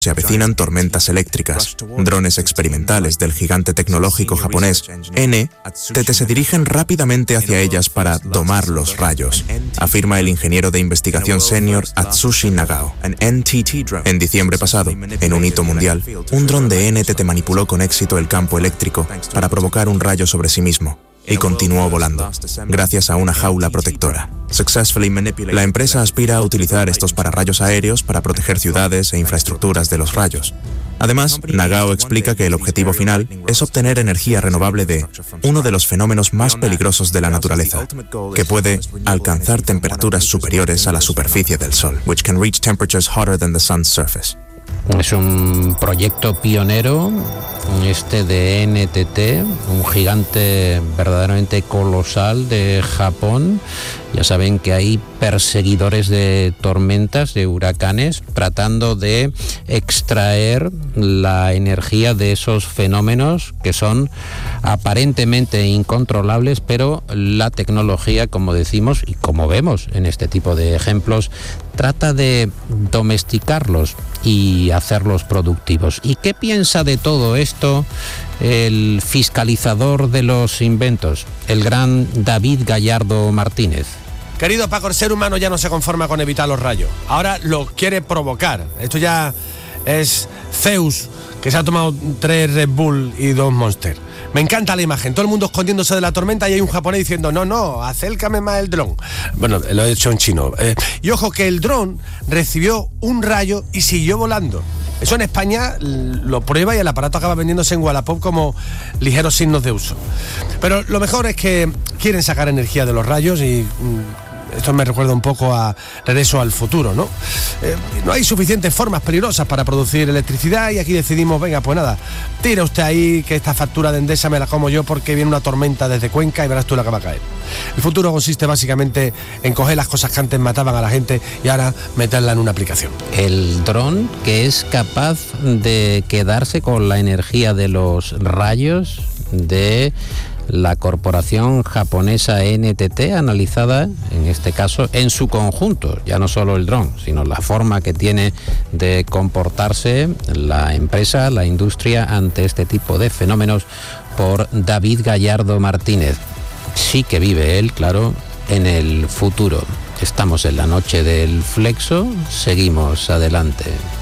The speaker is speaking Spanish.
Se avecinan tormentas eléctricas. Drones experimentales del gigante tecnológico japonés NTT se dirigen rápidamente hacia ellas para domar los rayos, afirma el ingeniero de investigación senior Atsushi Nagao. En diciembre pasado, en un hito mundial, un dron de NTT manipuló con éxito el campo eléctrico para provocar un rayo sobre sí mismo y continuó volando, gracias a una jaula protectora. La empresa aspira a utilizar estos pararrayos aéreos para proteger ciudades e infraestructuras de los rayos. Además, Nagao explica que el objetivo final es obtener energía renovable de uno de los fenómenos más peligrosos de la naturaleza, que puede alcanzar temperaturas superiores a la superficie del Sol, which can reach temperatures hotter than the sun's surface. Es un proyecto pionero, este de NTT, un gigante verdaderamente colosal de Japón. Ya saben que hay perseguidores de tormentas, de huracanes, tratando de extraer la energía de esos fenómenos que son aparentemente incontrolables, pero la tecnología, como decimos y como vemos en este tipo de ejemplos, trata de domesticarlos y hacerlos productivos. ¿Y qué piensa de todo esto el fiscalizador de los inventos, el gran David Gallardo Martínez? Querido Paco, el ser humano ya no se conforma con evitar los rayos. Ahora lo quiere provocar. Esto ya es Zeus, que se ha tomado 3 Red Bull y 2 Monster. Me encanta la imagen. Todo el mundo escondiéndose de la tormenta y hay un japonés diciendo, no, acércame más el dron. Bueno, lo he hecho en chino. Y ojo que el dron recibió un rayo y siguió volando. Eso en España lo prueba y el aparato acaba vendiéndose en Wallapop como ligeros signos de uso. Pero lo mejor es que quieren sacar energía de los rayos y... esto me recuerda un poco a Regreso al Futuro, ¿no? No hay suficientes formas peligrosas para producir electricidad y aquí decidimos, venga, pues nada, tira usted ahí que esta factura de Endesa me la como yo porque viene una tormenta desde Cuenca y verás tú la que va a caer. El futuro consiste básicamente en coger las cosas que antes mataban a la gente y ahora meterla en una aplicación. El dron que es capaz de quedarse con la energía de los rayos de la corporación japonesa NTT, analizada en este caso en su conjunto, ya no solo el dron, sino la forma que tiene de comportarse la empresa, la industria ante este tipo de fenómenos, por David Gallardo Martínez. Sí que vive él, claro, en el futuro. Estamos en la noche del Flexo, seguimos adelante.